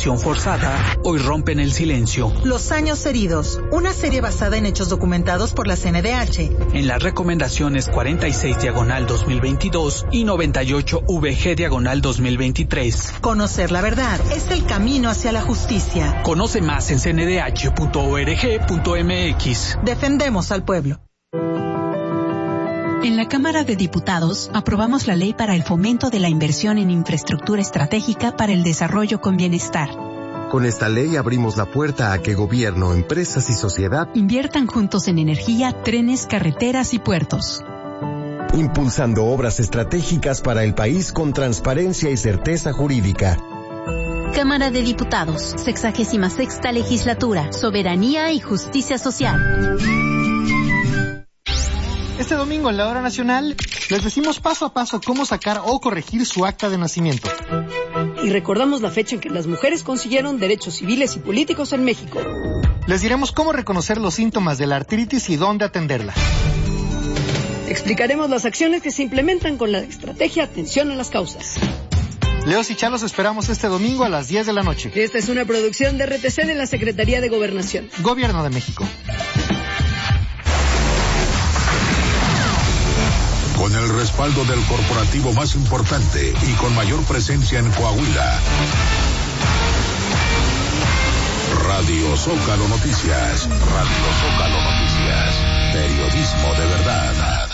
desaparición forzada hoy rompen el silencio. Los años heridos, una serie basada en hechos documentados por la CNDH. En las recomendaciones 46/2022 y 98/VG/2023. Conocer la verdad es el camino hacia la justicia. Conoce más en cndh.org.mx. Defendemos al pueblo. En la Cámara de Diputados aprobamos la ley para el fomento de la inversión en infraestructura estratégica para el desarrollo con bienestar. Con esta ley abrimos la puerta a que gobierno, empresas y sociedad inviertan juntos en energía, trenes, carreteras y puertos. Impulsando obras estratégicas para el país con transparencia y certeza jurídica. Cámara de Diputados, 66ª Legislatura, Soberanía y Justicia Social. Este domingo en la Hora Nacional les decimos paso a paso cómo sacar o corregir su acta de nacimiento. Y recordamos la fecha en que las mujeres consiguieron derechos civiles y políticos en México. Les diremos cómo reconocer los síntomas de la artritis y dónde atenderla. Explicaremos las acciones que se implementan con la estrategia Atención a las Causas. Leos y Chalos esperamos este domingo a las 10 de la noche. Esta es una producción de RTC de la Secretaría de Gobernación. Gobierno de México. Con el respaldo del corporativo más importante y con mayor presencia en Coahuila. Radio Zócalo Noticias. Radio Zócalo Noticias. Periodismo de verdad.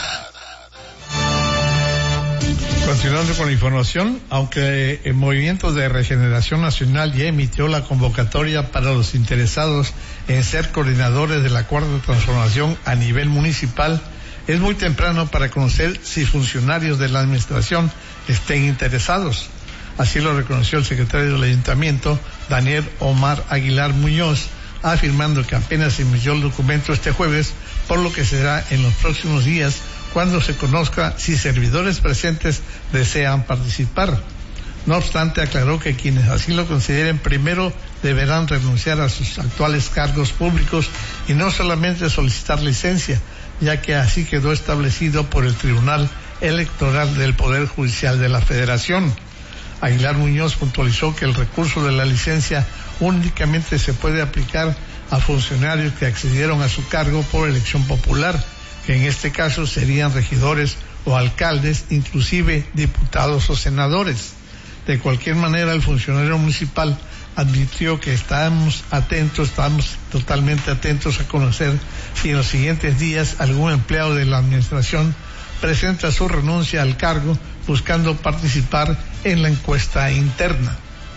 Continuando con la información, aunque el Movimiento de Regeneración Nacional ya emitió la convocatoria para los interesados en ser coordinadores de la Cuarta Transformación a nivel municipal, es muy temprano para conocer si funcionarios de la administración estén interesados. Así lo reconoció el secretario del Ayuntamiento, Daniel Omar Aguilar Muñoz, afirmando que apenas se emitió el documento este jueves, por lo que será en los próximos días cuando se conozca si servidores presentes desean participar. No obstante, aclaró que quienes así lo consideren primero deberán renunciar a sus actuales cargos públicos y no solamente solicitar licencia, ya que así quedó establecido por el Tribunal Electoral del Poder Judicial de la Federación. Aguilar Muñoz puntualizó que el recurso de la licencia únicamente se puede aplicar a funcionarios que accedieron a su cargo por elección popular, que en este caso serían regidores o alcaldes, inclusive diputados o senadores. De cualquier manera, el funcionario municipal advirtió que estamos totalmente atentos a conocer si en los siguientes días algún empleado de la administración presenta su renuncia al cargo buscando participar en la encuesta interna.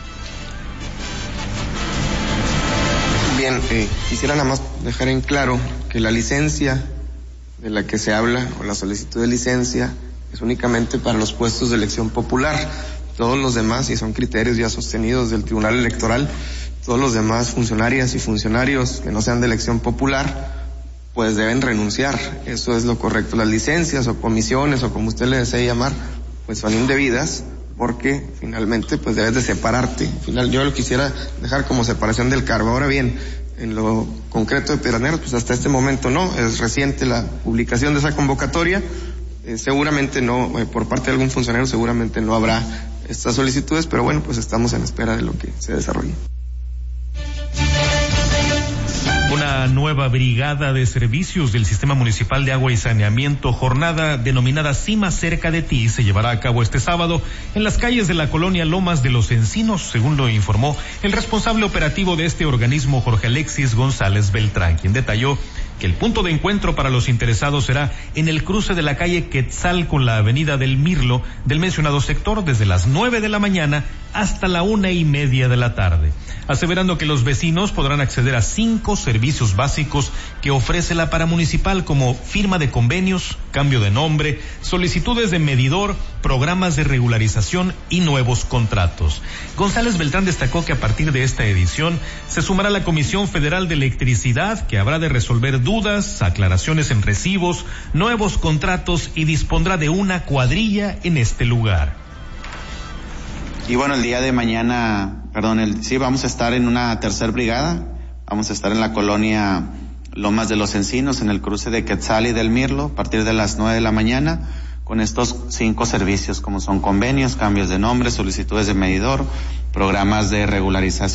Bien, quisiera nada más dejar en claro que la licencia de la que se habla, o la solicitud de licencia, es únicamente para los puestos de elección popular. Todos los demás, y son criterios ya sostenidos del Tribunal Electoral, todos los demás funcionarias y funcionarios que no sean de elección popular, pues deben renunciar. Eso es lo correcto. Las licencias o comisiones, o como usted le desee llamar, pues son indebidas, porque finalmente pues debes de separarte. Yo lo quisiera dejar como separación del cargo. Ahora bien, en lo concreto de Pioneros, pues hasta este momento no, es reciente la publicación de esa convocatoria, seguramente no, por parte de algún funcionario seguramente no habrá estas solicitudes, pero bueno, pues estamos en espera de lo que se desarrolle. Una nueva brigada de servicios del Sistema Municipal de Agua y Saneamiento, jornada denominada Cima Cerca de Ti, se llevará a cabo este sábado en las calles de la colonia Lomas de los Encinos, según lo informó el responsable operativo de este organismo, Jorge Alexis González Beltrán, quien detalló que el punto de encuentro para los interesados será en el cruce de la calle Quetzal con la avenida del Mirlo del mencionado sector, desde las 9 de la mañana hasta la 1:30 de la tarde, aseverando que los vecinos podrán acceder a 5 servicios básicos que ofrece la paramunicipal, como firma de convenios, cambio de nombre, solicitudes de medidor, programas de regularización y nuevos contratos. González Beltrán destacó que a partir de esta edición se sumará la Comisión Federal de Electricidad, que habrá de resolver dudas, aclaraciones en recibos, nuevos contratos y dispondrá de una cuadrilla en este lugar. Y bueno, el día de mañana, vamos a estar en una tercer brigada, vamos a estar en la colonia Lomas de los Encinos, en el cruce de Quetzal y del Mirlo, a partir de las 9 de la mañana, con estos 5 servicios, como son convenios, cambios de nombre, solicitudes de medidor, programas de regularización